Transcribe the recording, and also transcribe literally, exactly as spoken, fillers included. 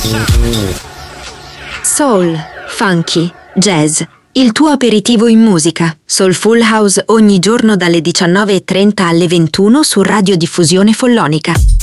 Soul, funky, jazz, il tuo aperitivo in musica. Soulful House ogni giorno dalle diciannove e trenta alle ventuno su Radiodiffusione Follonica.